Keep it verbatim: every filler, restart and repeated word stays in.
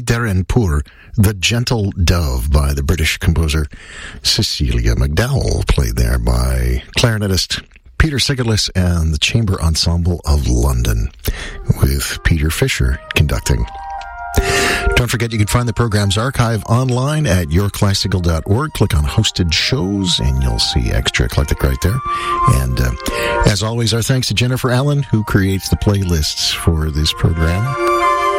Derrenpour, The Gentle Dove by the British composer Cecilia McDowell, played there by clarinetist Peter Sigerlis and the Chamber Ensemble of London, with Peter Fisher conducting. Don't forget, you can find the program's archive online at your classical dot org. Click on hosted shows and you'll see Extra Eclectic right there. And uh, as always, our thanks to Jennifer Allen, who creates the playlists for this program.